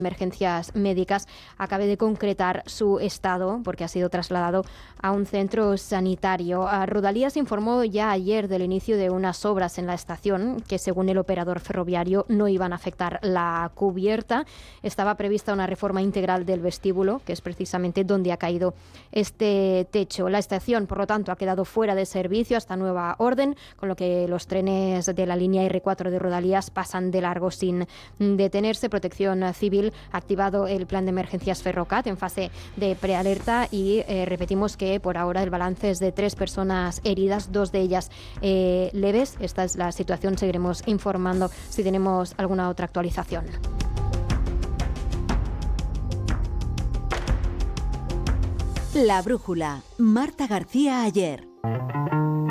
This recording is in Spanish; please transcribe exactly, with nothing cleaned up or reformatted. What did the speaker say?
Emergencias Médicas acabe de concretar su estado porque ha sido trasladado a un centro sanitario. Rodalías informó ya ayer del inicio de unas obras en la estación que, según el operador ferroviario, no iban a afectar la cubierta. Estaba prevista una reforma integral del vestíbulo, que es precisamente donde ha caído este techo. La estación, por lo tanto, ha quedado fuera de servicio hasta nueva orden, con lo que los trenes de la línea erre cuatro de Rodalías pasan de largo sin detenerse. Protección Civil ha activado el plan de emergencias Ferrocat en fase de prealerta y eh, repetimos que por ahora el balance es de tres personas heridas, dos de ellas eh, leves. Esta es la situación, seguiremos informando si tenemos alguna otra actualización. La brújula, Marta García Ayer.